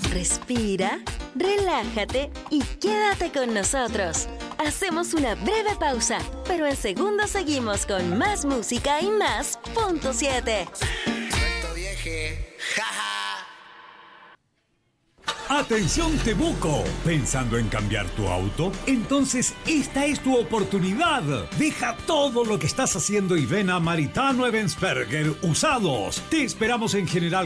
Respira, relájate y quédate con nosotros. Hacemos una breve pausa, pero en segundos seguimos con más música y más Punto 7. Suelto vieje, jaja. Atención Temuco, ¿pensando en cambiar tu auto? Entonces esta es tu oportunidad. Deja todo lo que estás haciendo y ven a Maritano Eventsberger Usados. Te esperamos en General